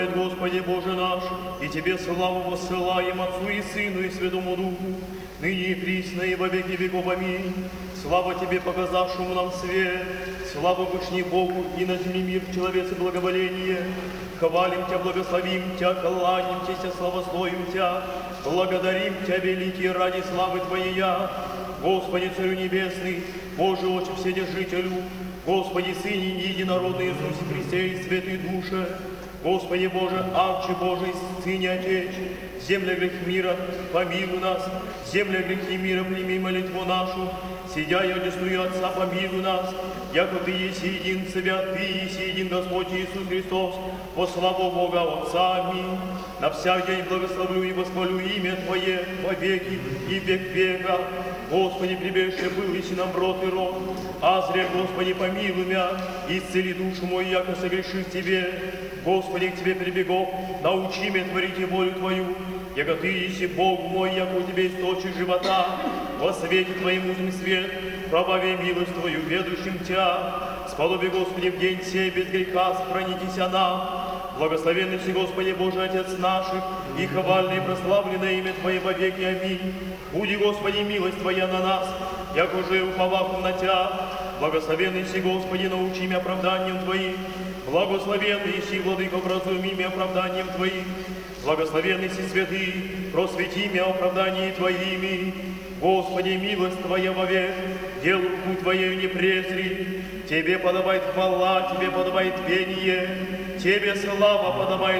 Господи Боже наш, и Тебе славу воссылаем Отцу и Сыну и Святому Духу, ныне и присно и во веки веков. Аминь. Слава Тебе, показавшему нам свет, слава Вышний Богу и на земле мир в человеце благоволение. Хвалим Тебя, благословим Тебя, кланяем Тебя, славословим Тебя, благодарим Тебя, великий, ради славы Твоей я. Господи, Царю Небесный, Боже, Отче Вседержителю, Господи, Сыне Единородный Иисусе Христе и Святой Душе, Господи Боже, Отче Божий, Сыне Отеч, земля грех мира, помилуй нас, земля грехи мира, прими молитву нашу, сидя и одесную Отца, помилуй нас, яко Ты еси един свят, Ты еси един Господь Иисус Христос, во славу Бога Отца. Аминь. На всяк день благословлю и восхвалю имя Твое во веки и век века. Господи, прибежище был, еси нам брод и род, а зря, Господи, помилуй меня, исцели душу мою, яко согрешив Тебе. Господи, к Тебе прибегу, научи меня творить волю Твою, яко Ты еси Бог мой, яко у Тебя источник живота, во свете Твоим узким свет, пробави милость Твою, ведущим Тебя. Сподоби, Господи, в день сей без греха сохранитеся нам. Благословенный си, Господи Боже, Отец наших, и хвальное и прославленное имя Твое во веки. Аминь. Буди, Господи, милость Твоя на нас, як уже уповаху на Тебя. Благословенный си, Господи, научи меня оправданием Твоим. Благословенный си, Владыко, образуми меня оправданием Твоим. Благословенный си, Святый, просвети меня оправданием Твоими. Господи, милость Твоя вовек, делу путь Твоею не презри. Тебе подобает хвала, Тебе подобает пение, Тебе слава подобает